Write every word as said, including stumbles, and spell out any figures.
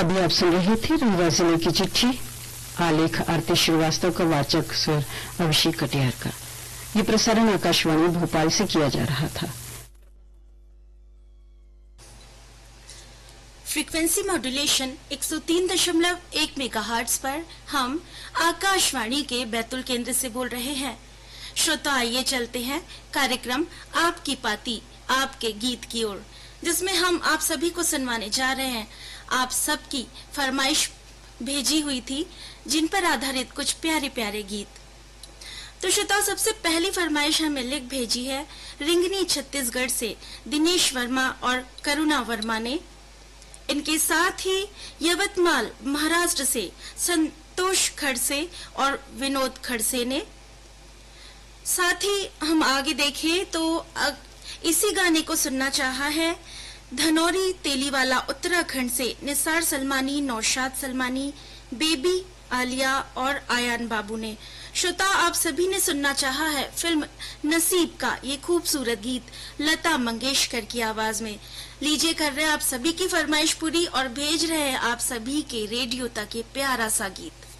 अभी आप सुन रहे थे रीवा जिले की चिट्ठी। आलेख आरती श्रीवास्तव का, वाचक स्वर अभिषेक कटियार का। ये प्रसारण आकाशवाणी भोपाल से किया जा रहा था। फ्रीक्वेंसी मॉड्यूलेशन एक सौ तीन दशमलव एक मेगाहर्ट्ज पर हम आकाशवाणी के बैतूल केंद्र से बोल रहे हैं। श्रोता, आइए चलते हैं कार्यक्रम आपकी पाती आपके गीत की ओर, जिसमें हम आप सभी को सुनवाने जा रहे हैं। आप सबकी फरमाइश भेजी हुई थी जिन पर आधारित कुछ प्यारे प्यारे गीत। तो श्रोताओ, सबसे पहली फरमाइश हमें लिख भेजी है रिंगनी छत्तीसगढ़ से दिनेश वर्मा और करुणा वर्मा ने। इनके साथ ही यवतमाल महाराष्ट्र से संतोष खड़से और विनोद खड़से ने। साथ ही हम आगे देखें तो इसी गाने को सुनना चाहा है धनौरी तेलीवाला उत्तराखंड से निसार सलमानी, नौशाद सलमानी, बेबी आलिया और आयान बाबू ने। श्रोता, आप सभी ने सुनना चाहा है फिल्म नसीब का ये खूबसूरत गीत लता मंगेशकर की आवाज में। लीजिए, कर रहे हैं आप सभी की फरमाइश पूरी और भेज रहे हैं आप सभी के रेडियो तक ये प्यारा सा गीत।